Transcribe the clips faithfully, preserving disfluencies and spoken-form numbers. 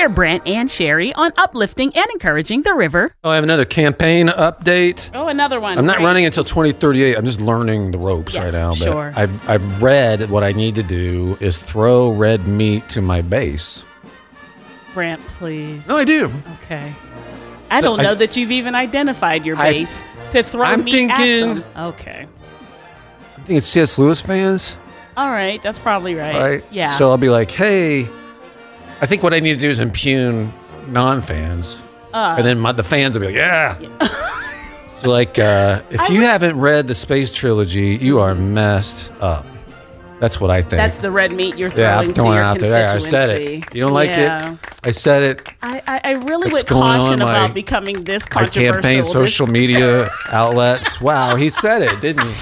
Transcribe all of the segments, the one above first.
Hear Brent and Sherry on uplifting and encouraging the river. Oh, I have another campaign update. Oh, another one. I'm not Great. running until twenty thirty-eight. I'm just learning the ropes Yes, right now. But sure. I've, I've read what I need to do is throw red meat to my base. Brent, please. No, I do. Okay. I So don't know I- that you've even identified your I- base to throw I'm meat thinking- at them. Okay. I think it's C S. Lewis fans, All right. That's probably right. right? Yeah. So I'll be like, hey, I think what I need to do is impugn non-fans. Uh, and then my, the fans will be like, yeah. So like, uh, if I you would- haven't read the Space Trilogy, you are messed up. That's what I think. That's the red meat you're yeah, throwing I'm to throwing it your out there. I constituency. said it. You don't like Yeah. it? I said it. I, I, I really It's would going on caution my- about becoming this My controversial. campaign, This- social media outlets. Wow, he said it, didn't he?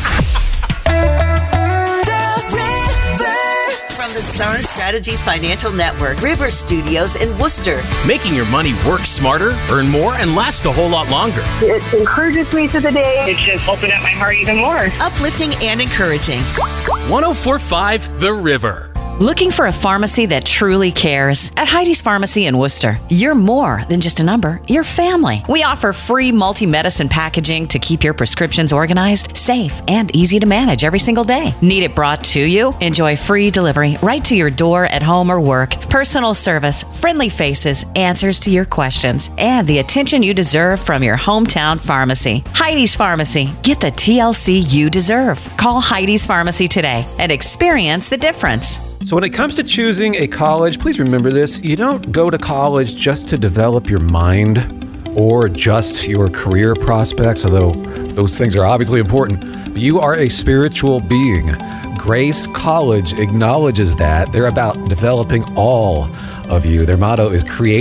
From the Star Strategies Financial Network, River Studios in Worcester. Making your money work smarter, earn more, and last a whole lot longer. It encourages me through the day. It's just opened up my heart even more. Uplifting and encouraging. one oh four point five The River. Looking for a pharmacy that truly cares? At Heidi's Pharmacy in Worcester, you're more than just a number. You're family. We offer free multi-medicine packaging to keep your prescriptions organized, safe, and easy to manage every single day. Need it brought to you? Enjoy free delivery right to your door at home or work. Personal service, friendly faces, answers to your questions, and the attention you deserve from your hometown pharmacy. Heidi's Pharmacy. Get the T L C you deserve. Call Heidi's Pharmacy today and experience the difference. So when it comes to choosing a college, please remember this. You don't go to college just to develop your mind or just your career prospects, although those things are obviously important. You are a spiritual being. Grace College acknowledges that. They're about developing all of you. Their motto is create